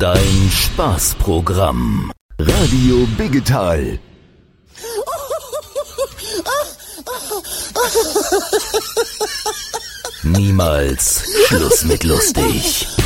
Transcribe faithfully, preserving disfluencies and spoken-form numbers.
Dein Spaßprogramm. Radio Biggetal. Niemals Schluss mit lustig.